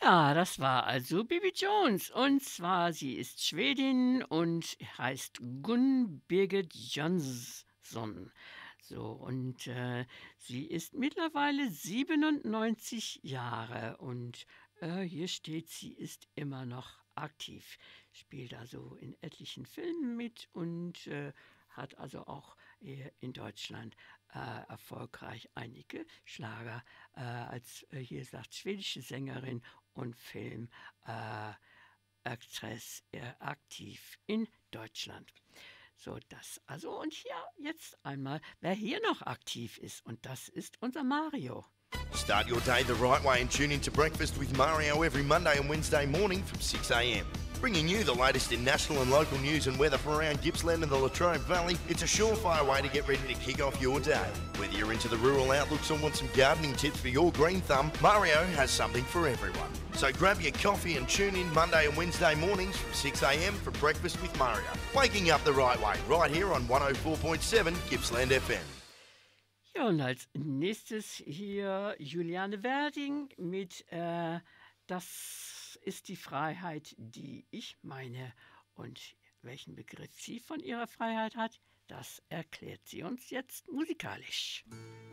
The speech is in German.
Ja, das war also Bibi Jones. Und zwar, sie ist Schwedin und heißt Gun Birgit Jönsson. So, und sie ist mittlerweile 97 Jahre und hier steht, sie ist immer noch aktiv. Spielt also in etlichen Filmen mit und hat also auch in Deutschland erfolgreich einige Schlager als, hier sagt, schwedische Sängerin und Filmaktress aktiv in Deutschland. So, das also und hier jetzt einmal, wer hier noch aktiv ist, und das ist unser Mario. Start your day the right way and tune in to Breakfast with Mario every Monday and Wednesday morning from 6 a.m. Bringing you the latest in national and local news and weather from around Gippsland and the Latrobe Valley, it's a surefire way to get ready to kick off your day. Whether you're into the rural outlooks or want some gardening tips for your green thumb, Mario has something for everyone. So grab your coffee and tune in Monday and Wednesday mornings from 6 a.m. for Breakfast with Mario. Waking up the right way, right here on 104.7 Gippsland FM. Ja, und als nächstes hier Juliane Werding mit Das ist die Freiheit, die ich meine. Und welchen Begriff sie von ihrer Freiheit hat, das erklärt sie uns jetzt musikalisch.